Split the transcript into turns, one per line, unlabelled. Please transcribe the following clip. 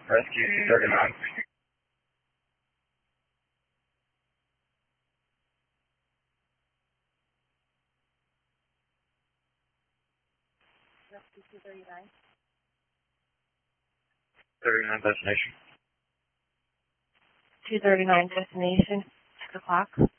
Rescue 239.
Rescue 239.
39 destination.
239 destination, 6 o'clock.